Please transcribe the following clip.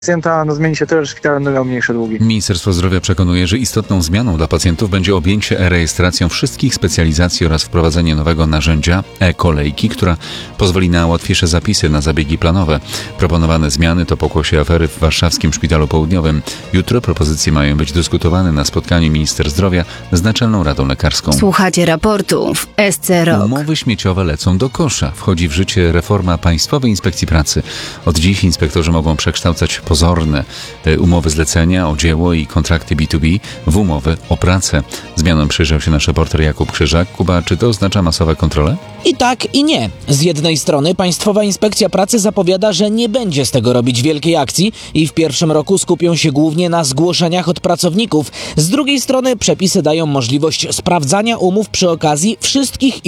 pacjenta zmieni się tyle, że szpital będą miał mniejsze długi. Ministerstwo Zdrowia przekonuje, że istotną zmianą dla pacjentów będzie objęcie e-rejestracją wszystkich specjalizacji oraz wprowadzenie nowego narzędzia e-kolejki, która pozwoli na łatwiejsze zapisy na zabiegi planowe. Proponowane zmiany to pokłosie afery w warszawskim Szpitalu Południowym. Jutro propozycje mają być dyskutowane na spotkaniu minister zdrowia z Naczelną Radą Lekarską. Słuchacie raportu w SC Rock. Umowy śmieciowe lecą do kosza. Wchodzi w życie reforma Państwowej Inspekcji Pracy. Od dziś inspektorzy mogą przekształcać pozorne umowy zlecenia o dzieło i kontrakty B2B w umowy o pracę. Zmianom przyjrzał się nasz reporter Jakub Krzyżak. Kuba, czy to oznacza masowe kontrole? I tak, i nie. Z jednej strony Państwowa Inspekcja Pracy zapowiada, że nie będzie z tego robić wielkiej akcji i w pierwszym roku skupią się głównie na zgłoszeniach od pracowników. Z drugiej strony przepisy dają możliwość sprawdzania umów przy okazji wszystkich